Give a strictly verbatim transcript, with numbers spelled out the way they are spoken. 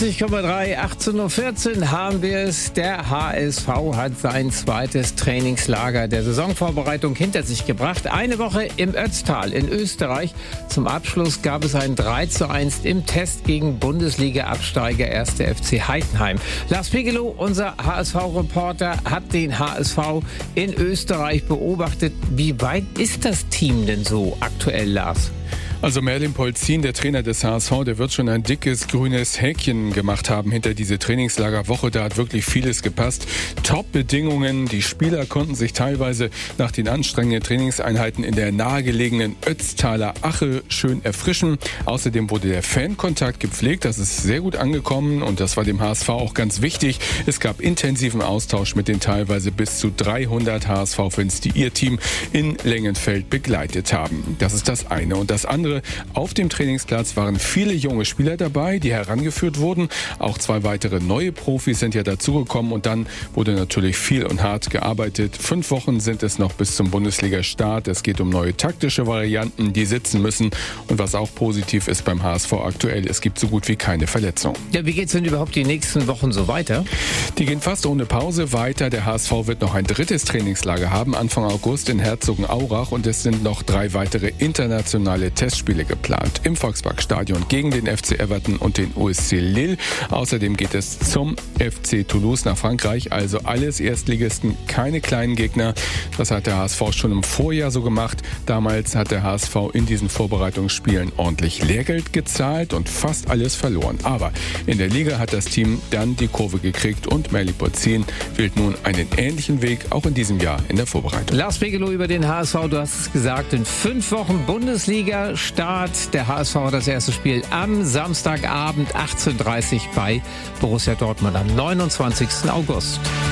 neunzig Komma drei, achtzehn Uhr vierzehn haben wir es. Der H S V hat sein zweites Trainingslager der Saisonvorbereitung hinter sich gebracht. Eine Woche im Ötztal in Österreich. Zum Abschluss gab es ein drei zu eins im Test gegen Bundesliga-Absteiger erster F C Heidenheim. Lars Pegelow, unser H S V-Reporter, hat den H S V in Österreich beobachtet. Wie weit ist das Team denn so aktuell, Lars? Also Merlin Polzin, der Trainer des H S V, der wird schon ein dickes grünes Häkchen gemacht haben hinter diese Trainingslagerwoche. Da hat wirklich vieles gepasst. Top-Bedingungen. Die Spieler konnten sich teilweise nach den anstrengenden Trainingseinheiten in der nahegelegenen Ötztaler Ache schön erfrischen. Außerdem wurde der Fankontakt gepflegt. Das ist sehr gut angekommen und das war dem H S V auch ganz wichtig. Es gab intensiven Austausch mit den teilweise bis zu dreihundert H S V-Fans, die ihr Team in Lengenfeld begleitet haben. Das ist das eine. Und das andere: Auf dem Trainingsplatz waren viele junge Spieler dabei, die herangeführt wurden. Auch zwei weitere neue Profis sind ja dazugekommen und dann wurde natürlich viel und hart gearbeitet. Fünf Wochen sind es noch bis zum Bundesliga-Start. Es geht um neue taktische Varianten, die sitzen müssen. Und was auch positiv ist beim H S V aktuell, es gibt so gut wie keine Verletzung. Ja, wie geht's denn überhaupt die nächsten Wochen so weiter? Die gehen fast ohne Pause weiter. Der H S V wird noch ein drittes Trainingslager haben, Anfang August in Herzogenaurach. Und es sind noch drei weitere internationale Testspiele geplant. Im Volksparkstadion gegen den F C Everton und den U S C Lille. Außerdem geht es zum F C Toulouse nach Frankreich. Also alles Erstligisten, keine kleinen Gegner. Das hat der H S V schon im Vorjahr so gemacht. Damals hat der H S V in diesen Vorbereitungsspielen ordentlich Lehrgeld gezahlt und fast alles verloren. Aber in der Liga hat das Team dann die Kurve gekriegt und Merlin Polzin wählt nun einen ähnlichen Weg auch in diesem Jahr in der Vorbereitung. Lars Pegelow über den H S V, du hast es gesagt, in fünf Wochen Bundesliga Start. Der H S V hat das erste Spiel am Samstagabend achtzehn Uhr dreißig bei Borussia Dortmund am neunundzwanzigsten August.